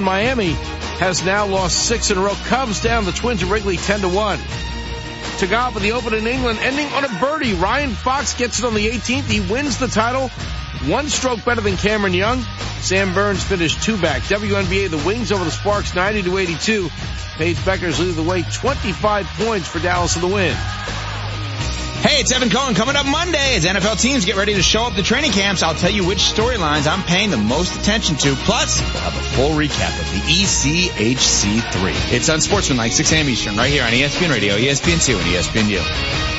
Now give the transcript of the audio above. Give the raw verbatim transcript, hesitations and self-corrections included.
Miami has now lost six in a row. Cubs down the Twins at Wrigley ten to one. To golf at the Open in England, ending on a birdie. Ryan Fox gets it on the eighteenth. He wins the title. One stroke better than Cameron Young. Sam Burns finished two back. W N B A, the Wings over the Sparks ninety to eighty-two. Paige Beckers leading the way, twenty-five points for Dallas in the win. Hey, it's Evan Cohen. Coming up Monday as N F L teams get ready to show up to training camps, I'll tell you which storylines I'm paying the most attention to. Plus, we'll have a full recap of the E C H C three. It's Unsportsmanlike, six a.m. Eastern, right here on E S P N Radio, E S P N two, and E S P N U.